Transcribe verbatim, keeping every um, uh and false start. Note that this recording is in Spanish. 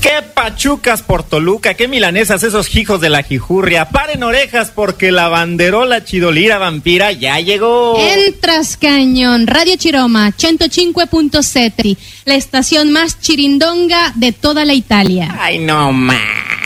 Qué pachucas por Toluca, qué milanesas esos hijos de la jijurria. Paren orejas porque la banderola chidolira vampira ya llegó. Entras cañón, Radio Chiroma, ciento cinque punto sette, la estación más chirindonga de toda la Italia. Ay, no más.